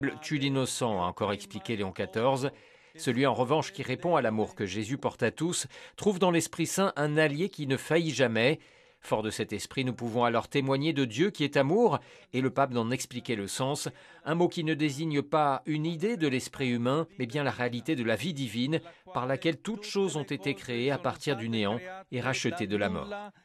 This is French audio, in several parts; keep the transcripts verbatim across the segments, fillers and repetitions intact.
tue l'innocent, a encore expliqué Léon quatorze. Celui en revanche qui répond à l'amour que Jésus porte à tous trouve dans l'Esprit Saint un allié qui ne faillit jamais. Fort de cet esprit, nous pouvons alors témoigner de Dieu qui est amour, et le pape d'en expliquer le sens, un mot qui ne désigne pas une idée de l'esprit humain, mais bien la réalité de la vie divine, par laquelle toutes choses ont été créées à partir du néant et rachetées de la mort.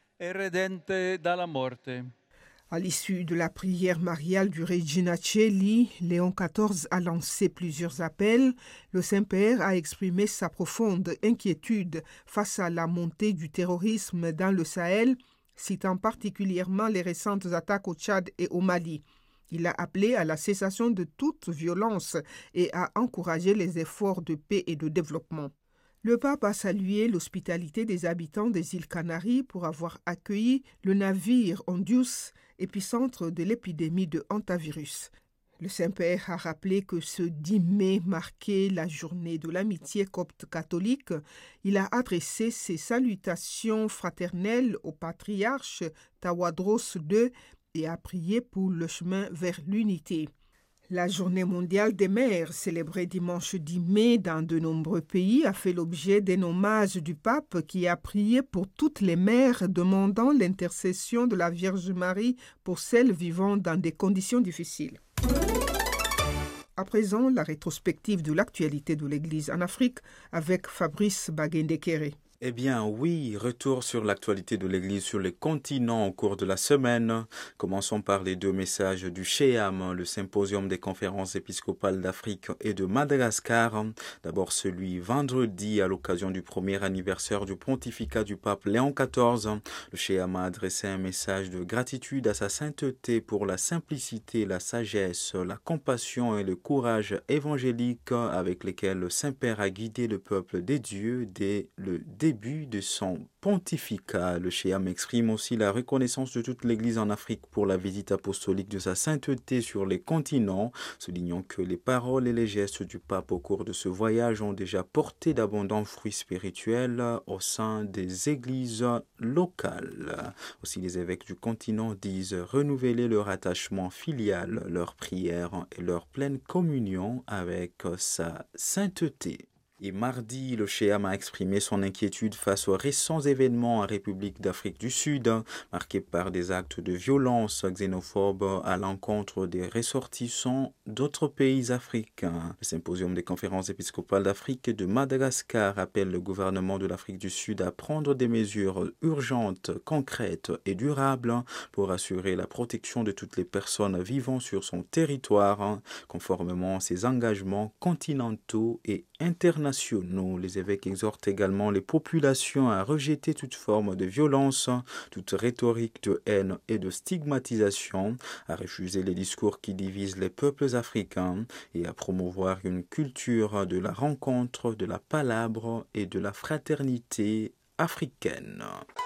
À l'issue de la prière mariale du Regina Coeli, Léon quatorze a lancé plusieurs appels. Le Saint-Père a exprimé sa profonde inquiétude face à la montée du terrorisme dans le Sahel, citant particulièrement les récentes attaques au Tchad et au Mali. Il a appelé à la cessation de toute violence et a encouragé les efforts de paix et de développement. Le pape a salué l'hospitalité des habitants des îles Canaries pour avoir accueilli le navire Hondius, épicentre de l'épidémie de hantavirus. Le Saint-Père a rappelé que ce dix mai marquait la journée de l'amitié copte catholique. Il a adressé ses salutations fraternelles au patriarche Tawadros deux et a prié pour le chemin vers l'unité. La journée mondiale des mères, célébrée dimanche dix mai dans de nombreux pays, a fait l'objet d'un hommage du pape qui a prié pour toutes les mères, demandant l'intercession de la Vierge Marie pour celles vivant dans des conditions difficiles. À présent, la rétrospective de l'actualité de l'Église en Afrique avec Fabrice Bagendekere. Eh bien oui, retour sur l'actualité de l'Église sur les continents au cours de la semaine. Commençons par les deux messages du SHEAM, le symposium des conférences épiscopales d'Afrique et de Madagascar. D'abord celui vendredi à l'occasion du premier anniversaire du pontificat du pape Léon quatorze. Le SHEAM a adressé un message de gratitude à sa sainteté pour la simplicité, la sagesse, la compassion et le courage évangélique avec lesquels le Saint-Père a guidé le peuple des dieux dès le début début de son pontificat. Le SHEAM exprime aussi la reconnaissance de toute l'Église en Afrique pour la visite apostolique de sa sainteté sur les continents, soulignant que les paroles et les gestes du pape au cours de ce voyage ont déjà porté d'abondants fruits spirituels au sein des églises locales. Aussi, les évêques du continent disent renouveler leur attachement filial, leur prière et leur pleine communion avec sa sainteté. Et mardi, le SHEAM a exprimé son inquiétude face aux récents événements en République d'Afrique du Sud, marqués par des actes de violence xénophobes à l'encontre des ressortissants d'autres pays africains. Le symposium des conférences épiscopales d'Afrique et de Madagascar appelle le gouvernement de l'Afrique du Sud à prendre des mesures urgentes, concrètes et durables pour assurer la protection de toutes les personnes vivant sur son territoire, conformément à ses engagements continentaux et internationaux. Les évêques exhortent également les populations à rejeter toute forme de violence, toute rhétorique de haine et de stigmatisation, à refuser les discours qui divisent les peuples africains et à promouvoir une culture de la rencontre, de la palabre et de la fraternité africaine.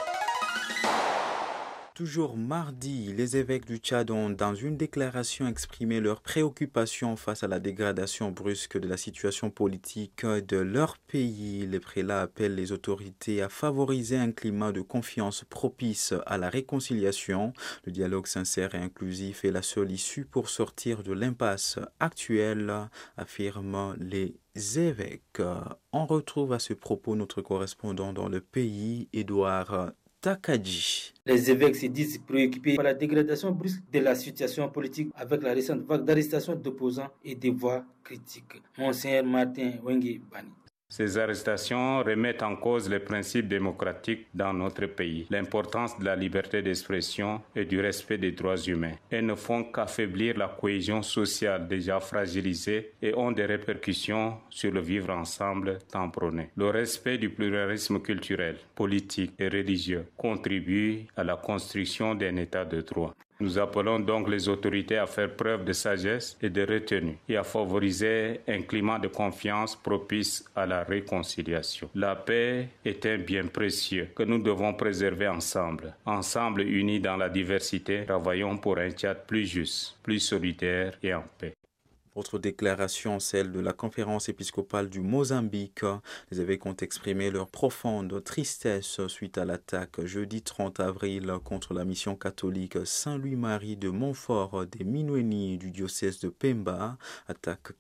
Toujours mardi, les évêques du Tchad ont, dans une déclaration, exprimé leur préoccupation face à la dégradation brusque de la situation politique de leur pays. Les prélats appellent les autorités à favoriser un climat de confiance propice à la réconciliation. Le dialogue sincère et inclusif est la seule issue pour sortir de l'impasse actuelle, affirment les évêques. On retrouve à ce propos notre correspondant dans le pays, Édouard Takadji. Les évêques se disent préoccupés par la dégradation brusque de la situation politique avec la récente vague d'arrestations d'opposants et des voix critiques. Monseigneur Martin Wenge Bani. Ces arrestations remettent en cause les principes démocratiques dans notre pays, l'importance de la liberté d'expression et du respect des droits humains. Elles ne font qu'affaiblir la cohésion sociale déjà fragilisée et ont des répercussions sur le vivre ensemble tant prôné. Le respect du pluralisme culturel, politique et religieux contribue à la construction d'un état de droit. Nous appelons donc les autorités à faire preuve de sagesse et de retenue et à favoriser un climat de confiance propice à la réconciliation. La paix est un bien précieux que nous devons préserver ensemble. Ensemble, unis dans la diversité, travaillons pour un Tchad plus juste, plus solidaire et en paix. Autre déclaration, celle de la conférence épiscopale du Mozambique. Les évêques ont exprimé leur profonde tristesse suite à l'attaque jeudi trente avril contre la mission catholique Saint-Louis-Marie de Montfort des Minouénis du diocèse de Pemba, attaque